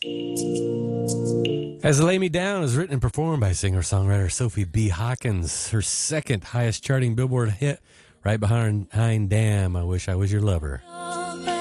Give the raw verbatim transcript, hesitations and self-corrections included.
As Lay Me Down is written and performed by singer-songwriter Sophie B. Hawkins, her second highest charting Billboard hit, right behind, behind Damn, I Wish I Was Your Lover.